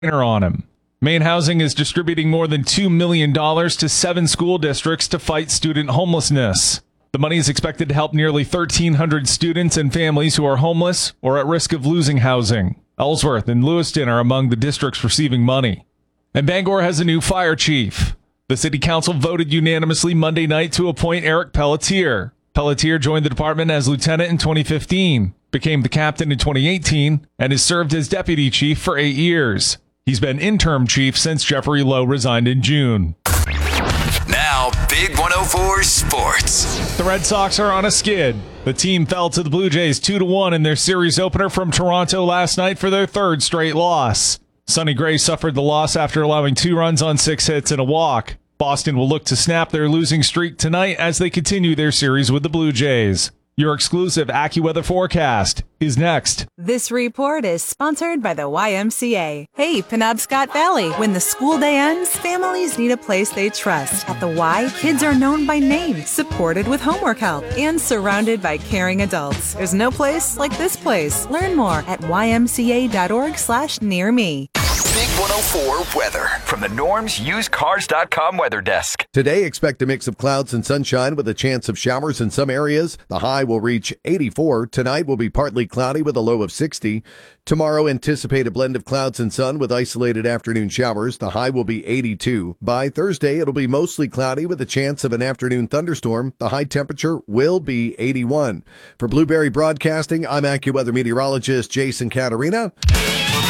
on him. Maine Housing is distributing more than $2 million to 7 school districts to fight student homelessness. The money is expected to help nearly 1,300 students and families who are homeless or at risk of losing housing. Ellsworth and Lewiston are among the districts receiving money. And Bangor has a new fire chief. The city council voted unanimously Monday night to appoint Eric Pelletier. Pelletier joined the department as lieutenant in 2015, became the captain in 2018, and has served as deputy chief for 8 years. He's been interim chief since Jeffrey Lowe resigned in June. Now, Big 104 Sports. The Red Sox are on a skid. The team fell to the Blue Jays 2-1 in their series opener from Toronto last night for their third straight loss. Sonny Gray suffered the loss after allowing 2 runs on 6 hits and a walk. Boston will look to snap their losing streak tonight as they continue their series with the Blue Jays. Your exclusive AccuWeather forecast is next. This report is sponsored by the YMCA. Hey, Penobscot Valley. When the school day ends, families need a place they trust. At the Y, kids are known by name, supported with homework help, and surrounded by caring adults. There's no place like this place. Learn more at ymca.org/nearme. Big 104 weather from the normsusedcars.com weather desk. Today, expect a mix of clouds and sunshine with a chance of showers in some areas. The high will reach 84. Tonight will be partly cloudy with a low of 60. Tomorrow, anticipate a blend of clouds and sun with isolated afternoon showers. The high will be 82. By Thursday, it'll be mostly cloudy with a chance of an afternoon thunderstorm. The high temperature will be 81. For Blueberry Broadcasting, I'm AccuWeather meteorologist Jason Caterina.